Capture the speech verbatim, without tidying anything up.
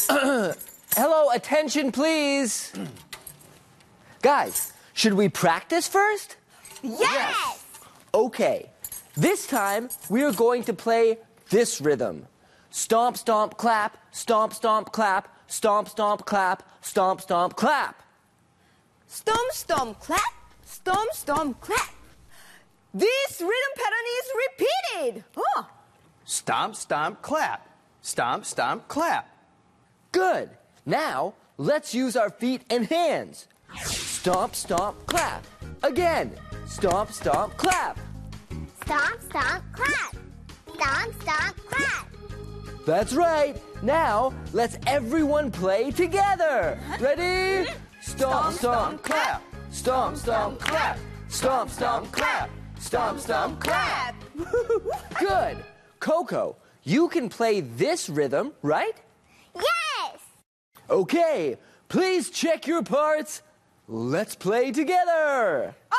Hello, attention, please. Guys, should we practice first? Yes! Okay, this time we're going to play this rhythm. Stomp, stomp, clap, stomp, stomp, clap, stomp, stomp, clap, stomp, stomp, clap. Stomp, stomp, clap, stomp, stomp, clap. This rhythm pattern is repeated. Oh. Stomp, stomp, clap. Stomp, stomp, clap. Good. Now, let's use our feet and hands. Stomp, stomp, clap. Again. Stomp, stomp, clap. Stomp, stomp, clap. Stomp, stomp, clap. That's right. Now, let's everyone play together. Ready? Stomp, stomp, clap. Stomp, stomp, clap. Stomp, stomp, clap. Stomp, stomp, clap. Good. Coco, you can play this rhythm, right? Yes! Okay, please check your parts. Let's play together.